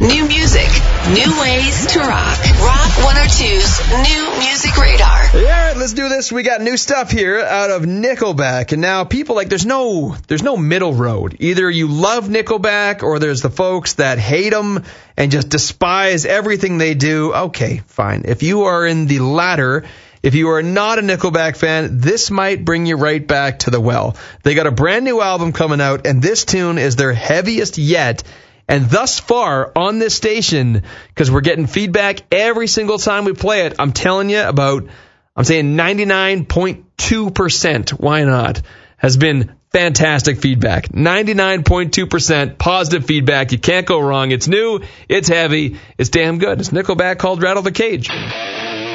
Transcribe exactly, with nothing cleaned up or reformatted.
New music, new ways to rock. Rock one oh two's New Music Radar. All right, let's do this. We got new stuff here out of Nickelback. And now people, like, there's no there's no middle road. Either you love Nickelback or there's the folks that hate them and just despise everything they do. Okay, fine. If you are in the latter, if you are not a Nickelback fan, this might bring you right back to the well. They got a brand new album coming out, and this tune is their heaviest yet. And thus far on this station, because we're getting feedback every single time we play it, I'm telling you about, I'm saying ninety-nine point two percent, why not, has been fantastic feedback. ninety-nine point two percent positive feedback. You can't go wrong. It's new, it's heavy, it's damn good. It's Nickelback called Rattle the Cage.